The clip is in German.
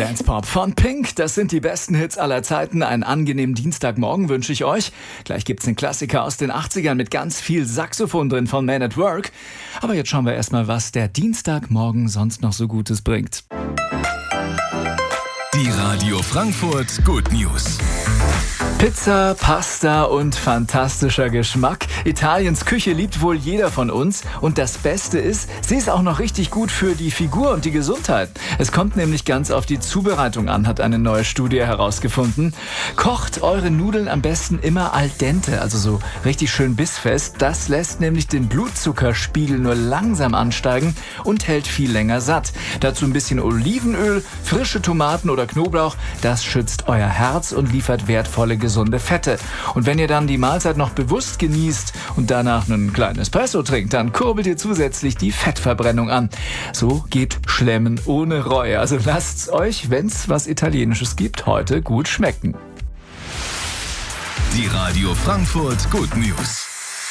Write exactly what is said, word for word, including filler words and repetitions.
Dance Pop von Pink. Das sind die besten Hits aller Zeiten. Einen angenehmen Dienstagmorgen wünsche ich euch. Gleich gibt's einen Klassiker aus den achtzigern mit ganz viel Saxophon drin von Man at Work. Aber jetzt schauen wir erstmal, was der Dienstagmorgen sonst noch so Gutes bringt. Die Radio Frankfurt Good News. Pizza, Pasta und fantastischer Geschmack. Italiens Küche liebt wohl jeder von uns. Und das Beste ist, sie ist auch noch richtig gut für die Figur und die Gesundheit. Es kommt nämlich ganz auf die Zubereitung an, hat eine neue Studie herausgefunden. Kocht eure Nudeln am besten immer al dente, also so richtig schön bissfest. Das lässt nämlich den Blutzuckerspiegel nur langsam ansteigen und hält viel länger satt. Dazu ein bisschen Olivenöl, frische Tomaten oder Knoblauch. Das schützt euer Herz und liefert wertvolle Gesundheit. Gesunde Fette. Und wenn ihr dann die Mahlzeit noch bewusst genießt und danach einen kleinen Espresso trinkt, dann kurbelt ihr zusätzlich die Fettverbrennung an. So geht Schlemmen ohne Reue. Also lasst's euch, wenn's was Italienisches gibt, heute gut schmecken. Die Radio Frankfurt Good News.